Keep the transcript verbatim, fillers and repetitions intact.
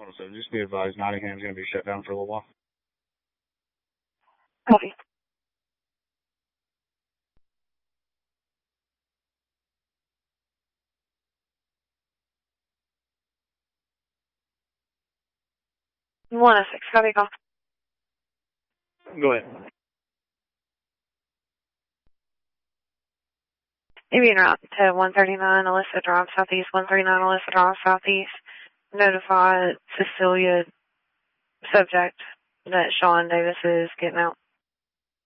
So just be advised, Nottingham's going to be shut down for a little while. Copy. one oh six, copy call. Go ahead. Maybe en route to one thirty-nine Alyssa Drive Southeast, one thirty-nine Alyssa Drive Southeast. Notify Cecilia subject that Sean Davis is getting out.